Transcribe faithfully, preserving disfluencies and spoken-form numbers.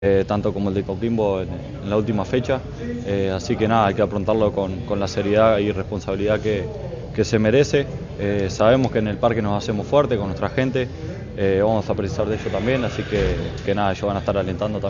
Eh, tanto como el de Coquimbo en, en la última fecha, eh, así que nada, hay que afrontarlo con, con la seriedad y responsabilidad que, que se merece. Eh, sabemos que en el parque nos hacemos fuerte con nuestra gente, eh, vamos a precisar de ello también, así que, que nada, ellos van a estar alentando también.